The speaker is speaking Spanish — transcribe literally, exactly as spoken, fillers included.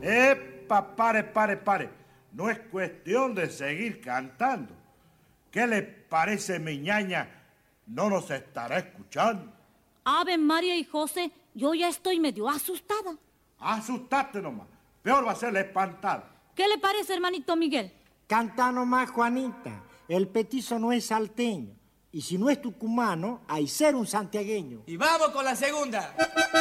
Epa, pare, pare, pare. No es cuestión de seguir cantando. ¿Qué le parece, mi ñaña? ¿No nos estará escuchando? Ave María y José, yo ya estoy medio asustada. Asustate nomás. Peor va a ser la espantada. ¿Qué le parece, hermanito Miguel? Canta nomás, Juanita. El petizo no es salteño. Y si no es tucumano, hay ser un santiagueño. Y vamos con la segunda.